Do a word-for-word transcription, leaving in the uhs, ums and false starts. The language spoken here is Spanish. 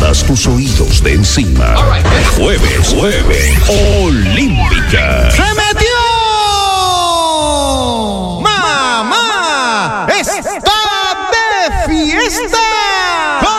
todas tus oídos de encima. Jueves, jueves, Olímpica. ¡Se metió! ¡Mamá! ¡Está de fiesta!